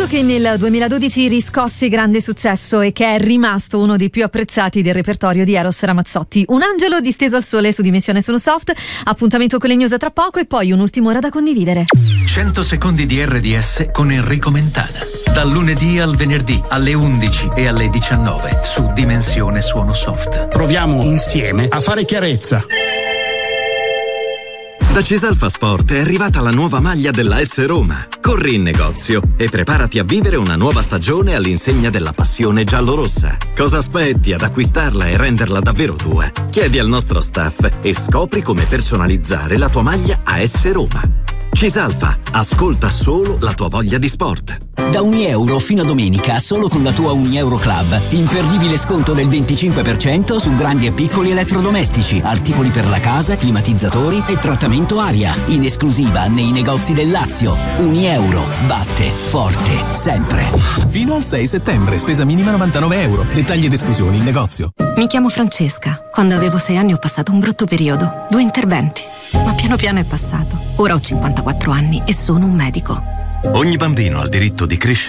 che nel 2012 riscosse grande successo e che è rimasto uno dei più apprezzati del repertorio di Eros Ramazzotti. Un angelo disteso al sole su Dimensione Sono Soft. Appuntamento con le news tra poco e poi un'ultima ora da condividere. 100 secondi di RDS con Enrico Mentana. Dal lunedì al venerdì alle 11 e alle 19 su Dimensione Suono Soft. Proviamo insieme a fare chiarezza. Da Cisalfa Sport è arrivata la nuova maglia della S Roma. Corri in negozio e preparati a vivere una nuova stagione all'insegna della passione giallorossa. Cosa aspetti ad acquistarla e renderla davvero tua? Chiedi al nostro staff e scopri come personalizzare la tua maglia AS Roma. Cisalfa, ascolta solo la tua voglia di sport. Da €1 fino a domenica, solo con la tua Unieuro Club. Imperdibile sconto del 25% su grandi e piccoli elettrodomestici, articoli per la casa, climatizzatori e trattamento aria. In esclusiva nei negozi del Lazio. Unieuro batte forte sempre. Fino al 6 settembre, spesa minima €99. Dettagli ed esclusioni in negozio. Mi chiamo Francesca. Quando avevo 6 anni ho passato un brutto periodo. 2 interventi. Ma piano piano è passato. Ora ho 54 anni e sono un medico. Ogni bambino ha il diritto di crescere